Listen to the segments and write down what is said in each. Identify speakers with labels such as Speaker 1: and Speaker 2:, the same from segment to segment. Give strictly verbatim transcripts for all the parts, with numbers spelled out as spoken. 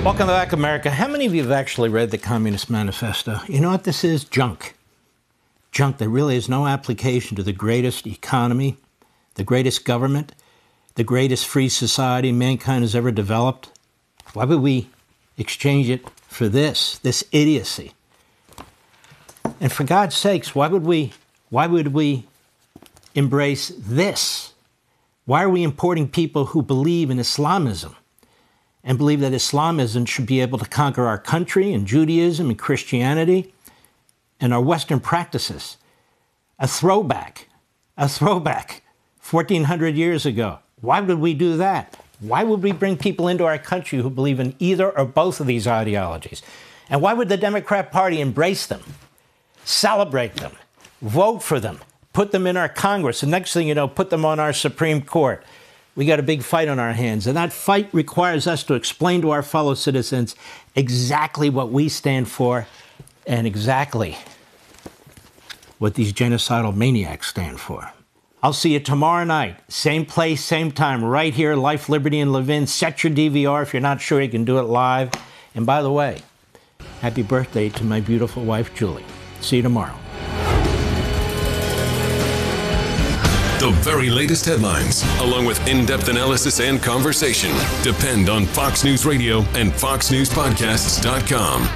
Speaker 1: Welcome back, America. How many of you have actually read the Communist Manifesto? You know what this is? Junk. Junk that really has no application to the greatest economy, the greatest government, the greatest free society mankind has ever developed. Why would we exchange it for this, this idiocy? And for God's sakes, why would we, why would we embrace this? Why are we importing people who believe in Islamism and believe that Islamism should be able to conquer our country and Judaism and Christianity and our Western practices? A throwback, a throwback fourteen hundred years ago. Why would we do that? Why would we bring people into our country who believe in either or both of these ideologies? And why would the Democrat Party embrace them, celebrate them, vote for them, put them in our Congress, and next thing you know, put them on our Supreme Court? We got a big fight on our hands, and that fight requires us to explain to our fellow citizens exactly what we stand for and exactly what these genocidal maniacs stand for. I'll see you tomorrow night, same place, same time, right here, Life, Liberty, and Levin. Set your D V R if you're not sure you can do it live. And by the way, happy birthday to my beautiful wife, Julie. See you tomorrow.
Speaker 2: The very latest headlines, along with in-depth analysis and conversation, depend on Fox News Radio and fox news podcasts dot com.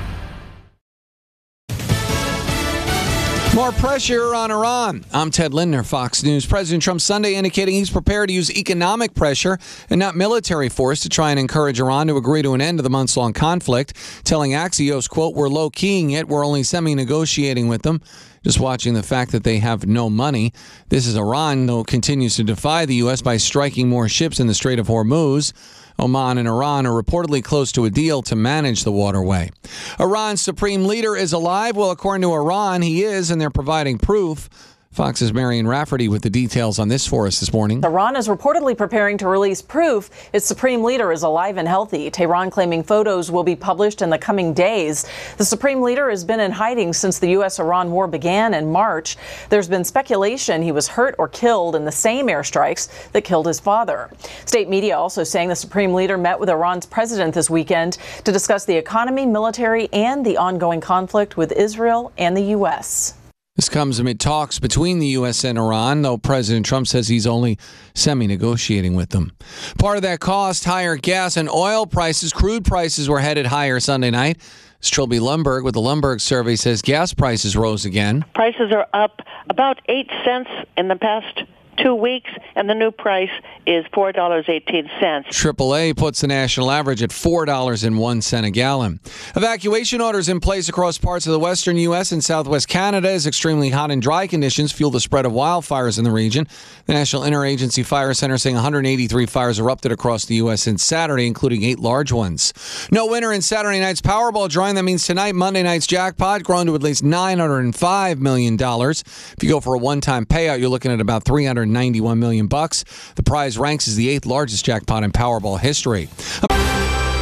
Speaker 3: More pressure on Iran. I'm Ted Lindner, Fox News. President Trump Sunday indicating he's prepared to use economic pressure and not military force to try and encourage Iran to agree to an end to the months-long conflict, telling Axios, quote, "We're low-keying it. We're only semi-negotiating with them. Just watching the fact that they have no money." This is Iran, though, continues to defy the U S by striking more ships in the Strait of Hormuz. Oman and Iran are reportedly close to a deal to manage the waterway. Iran's supreme leader is alive. Well, according to Iran, he is, and they're providing proof. Fox's Marion Rafferty with the details on this for us this morning.
Speaker 4: Iran is reportedly preparing to release proof its supreme leader is alive and healthy. Tehran claiming photos will be published in the coming days. The supreme leader has been in hiding since the U S Iran war began in March. There's been speculation he was hurt or killed in the same airstrikes that killed his father. State media also saying the supreme leader met with Iran's president this weekend to discuss the economy, military, and the ongoing conflict with Israel and the U S.
Speaker 3: This comes amid talks between the U S and Iran, though President Trump says he's only semi-negotiating with them. Part of that cost, higher gas and oil prices. Crude prices were headed higher Sunday night. As Trilby Lumberg with the Lumberg survey says gas prices rose again.
Speaker 5: Prices are up about eight cents in the past two weeks, and the new price is four dollars and eighteen cents.
Speaker 3: triple A puts the national average at four dollars and one cent a gallon. Evacuation orders in place across parts of the western U S and southwest Canada as extremely hot and dry conditions fuel the spread of wildfires in the region. The National Interagency Fire Center saying one hundred eighty-three fires erupted across the U S since Saturday, including eight large ones. No winner in Saturday night's Powerball drawing. That means tonight, Monday night's jackpot grown to at least nine hundred five million dollars. If you go for a one-time payout, you're looking at about three hundred ninety-one million bucks. The prize ranks as the eighth largest jackpot in Powerball history.